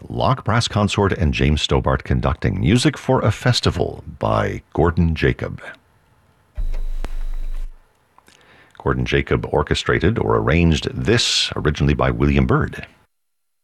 Locke Brass Consort and James Stobart conducting Music for a Festival by Gordon Jacob. Gordon Jacob orchestrated or arranged this, originally by William Byrd.